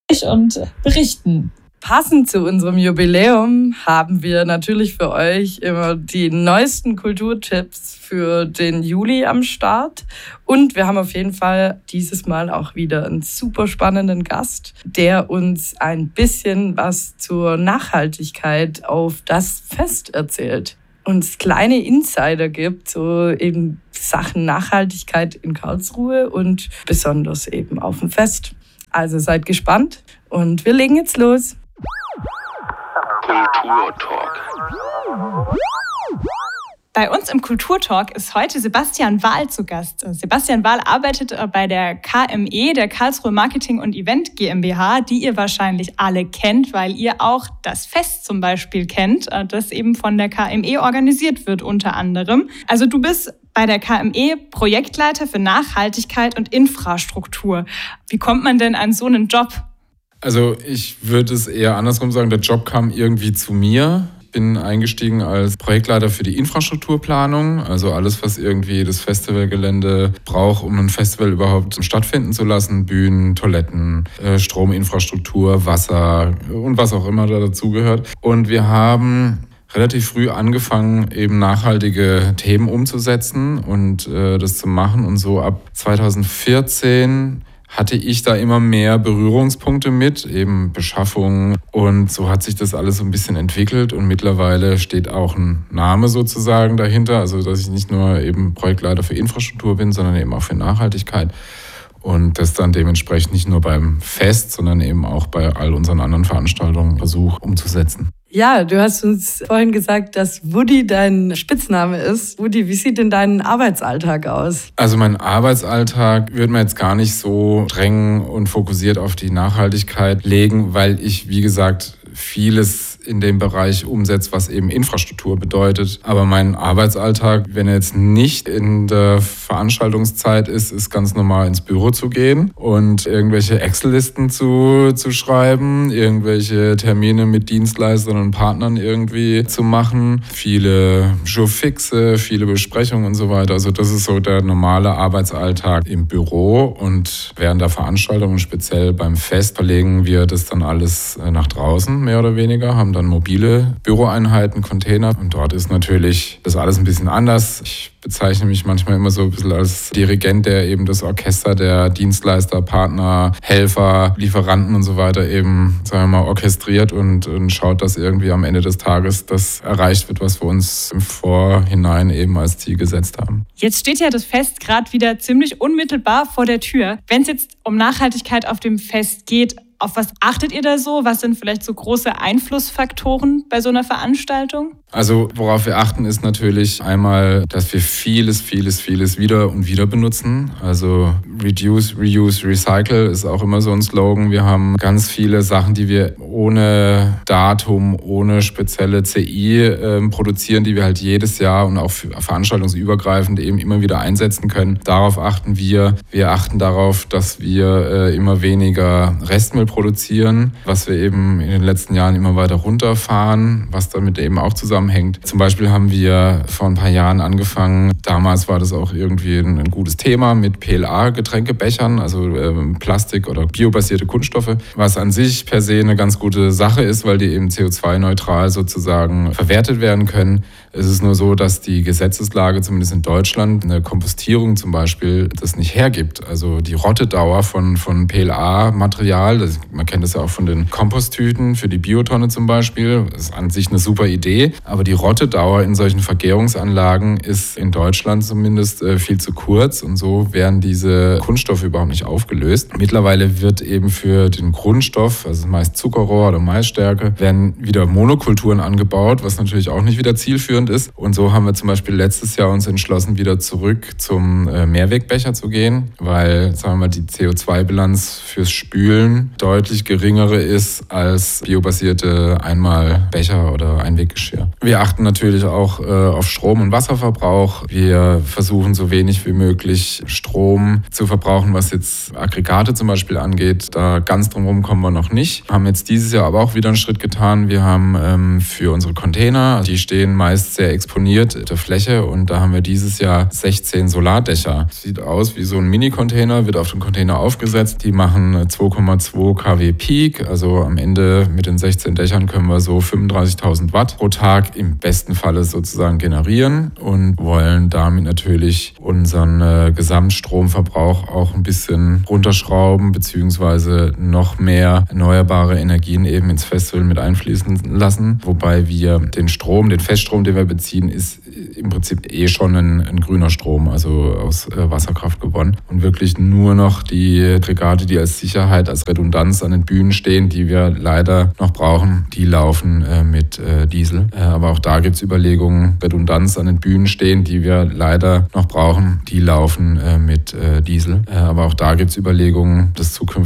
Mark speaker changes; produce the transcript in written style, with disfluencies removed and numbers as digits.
Speaker 1: und berichten. Passend zu unserem Jubiläum haben wir natürlich für euch immer die neuesten Kulturtipps für den Juli am Start. Und wir haben auf jeden Fall dieses Mal auch wieder einen super spannenden Gast, der uns ein bisschen was zur Nachhaltigkeit auf das Fest erzählt. Uns kleine Insider gibt, so eben Sachen Nachhaltigkeit in Karlsruhe und besonders eben auf dem Fest. Also seid gespannt und wir legen jetzt los.
Speaker 2: Kulturtalk.
Speaker 3: Bei uns im Kulturtalk ist heute Sebastian Wahl zu Gast. Sebastian Wahl arbeitet bei der KME, der Karlsruhe Marketing und Event GmbH, die ihr wahrscheinlich alle kennt, weil ihr auch das Fest zum Beispiel kennt, das eben von der KME organisiert wird unter anderem. Also du bist bei der KME Projektleiter für Nachhaltigkeit und Infrastruktur. Wie kommt man denn an so einen Job?
Speaker 4: Also ich würde es eher andersrum sagen, der Job kam irgendwie zu mir. Ich bin eingestiegen als Projektleiter für die Infrastrukturplanung, also alles, was irgendwie das Festivalgelände braucht, um ein Festival überhaupt stattfinden zu lassen. Bühnen, Toiletten, Strominfrastruktur, Wasser und was auch immer da dazugehört. Und wir haben relativ früh angefangen, eben nachhaltige Themen umzusetzen und das zu machen. Und so ab 2014 hatte ich da immer mehr Berührungspunkte mit, eben Beschaffung. Und so hat sich das alles so ein bisschen entwickelt. Und mittlerweile steht auch ein Name sozusagen dahinter. Also dass ich nicht nur eben Projektleiter für Infrastruktur bin, sondern eben auch für Nachhaltigkeit. Und das dann dementsprechend nicht nur beim Fest, sondern eben auch bei all unseren anderen Veranstaltungen versuche umzusetzen.
Speaker 1: Ja, du hast uns vorhin gesagt, dass Woody dein Spitzname ist. Woody, wie sieht denn dein Arbeitsalltag aus?
Speaker 4: Also mein Arbeitsalltag würde man jetzt gar nicht so streng und fokussiert auf die Nachhaltigkeit legen, weil ich, wie gesagt, vieles in dem Bereich umsetzt, was eben Infrastruktur bedeutet. Aber mein Arbeitsalltag, wenn er jetzt nicht in der Veranstaltungszeit ist, ist ganz normal ins Büro zu gehen und irgendwelche Excel-Listen zu schreiben, irgendwelche Termine mit Dienstleistern und Partnern irgendwie zu machen, viele Jourfixe, viele Besprechungen und so weiter. Also das ist so der normale Arbeitsalltag im Büro und während der Veranstaltung und speziell beim Fest verlegen wir das dann alles nach draußen, mehr oder weniger, haben dann mobile Büroeinheiten, Container und dort ist natürlich das alles ein bisschen anders. Ich bezeichne mich manchmal immer so ein bisschen als Dirigent, der eben das Orchester der Dienstleister, Partner, Helfer, Lieferanten und so weiter eben, sagen wir mal, orchestriert und schaut, dass irgendwie am Ende des Tages das erreicht wird, was wir uns im Vorhinein eben als Ziel gesetzt haben.
Speaker 3: Jetzt steht ja das Fest gerade wieder ziemlich unmittelbar vor der Tür. Wenn es jetzt um Nachhaltigkeit auf dem Fest geht, auf was achtet ihr da so? Was sind vielleicht so große Einflussfaktoren bei so einer Veranstaltung?
Speaker 4: Also worauf wir achten, ist natürlich einmal, dass wir vieles wieder und wieder benutzen. Also Reduce, Reuse, Recycle ist auch immer so ein Slogan. Wir haben ganz viele Sachen, die wir ohne Datum, ohne spezielle CI produzieren, die wir halt jedes Jahr und auch veranstaltungsübergreifend eben immer wieder einsetzen können. Darauf achten wir. Wir achten darauf, dass wir immer weniger Restmüll produzieren, was wir eben in den letzten Jahren immer weiter runterfahren, was damit eben auch zusammenhängt. Zum Beispiel haben wir vor ein paar Jahren angefangen, damals war das auch irgendwie ein gutes Thema mit PLA-Getränkebechern, also Plastik oder biobasierte Kunststoffe, was an sich per se eine ganz gute Sache ist, weil die eben CO2-neutral sozusagen verwertet werden können. Es ist nur so, dass die Gesetzeslage, zumindest in Deutschland, eine Kompostierung zum Beispiel, das nicht hergibt. Also die Rottedauer von PLA-Material, man kennt das ja auch von den Komposttüten für die Biotonne zum Beispiel, das ist an sich eine super Idee, aber die Rottedauer in solchen Vergärungsanlagen ist in Deutschland zumindest viel zu kurz und so werden diese Kunststoffe überhaupt nicht aufgelöst. Mittlerweile wird eben für den Grundstoff, also meist Zuckerrohr oder Maisstärke, werden wieder Monokulturen angebaut, was natürlich auch nicht wieder zielführend ist. Und so haben wir zum Beispiel letztes Jahr uns entschlossen, wieder zurück zum Mehrwegbecher zu gehen, weil, sagen wir mal, die CO2-Bilanz fürs Spülen deutlich geringere ist als biobasierte Einmalbecher oder Einweggeschirr. Wir achten natürlich auch auf Strom- und Wasserverbrauch. Wir versuchen so wenig wie möglich Strom zu verbrauchen, was jetzt Aggregate zum Beispiel angeht. Da ganz drumherum kommen wir noch nicht. Haben jetzt dieses Jahr aber auch wieder einen Schritt getan. Wir haben für unsere Container, die stehen meist sehr exponiert in der Fläche und da haben wir dieses Jahr 16 Solardächer. Sieht aus wie so ein Mini-Container, wird auf den Container aufgesetzt. Die machen 2,2 kW Peak, also am Ende mit den 16 Dächern können wir so 35.000 Watt pro Tag im besten Falle sozusagen generieren und wollen damit natürlich unseren Gesamtstromverbrauch auch ein bisschen runterschrauben beziehungsweise noch mehr erneuerbare Energien eben ins Festival mit einfließen lassen, wobei wir den Feststrom, den wir beziehen, ist im Prinzip schon ein grüner Strom, also aus Wasserkraft gewonnen und wirklich nur noch die Aggregate, die als Sicherheit, als Redundanz an den Bühnen stehen, die wir leider noch brauchen, die laufen mit Diesel. Aber auch da gibt es Überlegungen, Redundanz an den Bühnen stehen, die wir leider noch brauchen, die laufen mit Diesel. Aber auch da gibt es Überlegungen, das zukünftig